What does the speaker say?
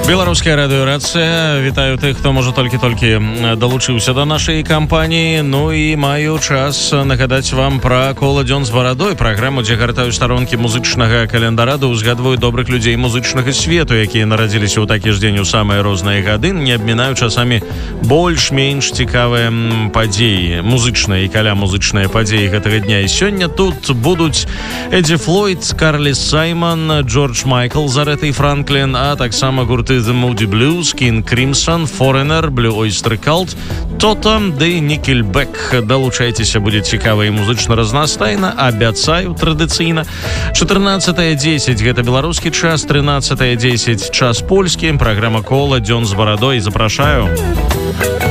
Беларуская радыёрацыя. Вітаю тых, хто можа толькі далучыўся да нашай кампаніі. Ну і маю час нагадаць вам пра кола дзён з барадой, праграму, дзе гартаю старонкі музычнага календара, да ўзгадваю добрых людзей музычнага свету, якія нарадзіліся ў такі ж дзень у самыя розныя гады, не абмінаю часамі больш-менш цікавыя падзеі, музычныя і каля музычныя падзеі гэтага дня. І сёння тут будуць Эдді Флойд, Карлі Саймон, Джордж Майкл, Зарэта і Франклін, а таксама гурты The Moody Blues, King Crimson, Foreigner, Blue Oyster Cult, Toto, ды Nickelback. Далучайцеся, будзе цікава і музычна разнастайна, абяцаю традыцыйна. 14:10 гэта беларускі час, 13:10 час польскі. Праграма кола дзён з барадой. Запрашаю.